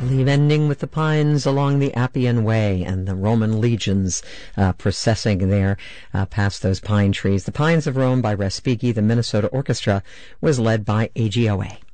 believe ending with the pines along the Appian Way and the Roman legions processing there past those pine trees. The Pines of Rome by Respighi. The Minnesota Orchestra was led by AGOA.